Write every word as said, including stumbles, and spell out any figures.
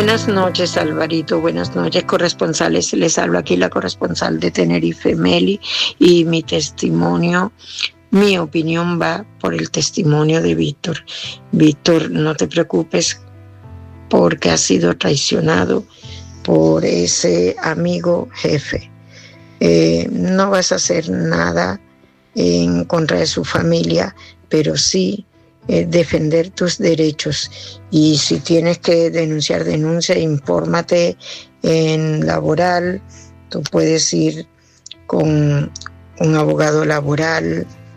Buenas noches, Alvarito. Buenas noches, corresponsales. Les hablo aquí la corresponsal de Tenerife, Meli, y mi testimonio, mi opinión va por el testimonio de Víctor. Víctor, no te preocupes porque has sido traicionado por ese amigo jefe. Eh, no vas a hacer nada en contra de su familia, pero sí eh, defender tus derechos. Y si tienes que denunciar, denuncia, infórmate en laboral. Tú puedes ir con un abogado laboral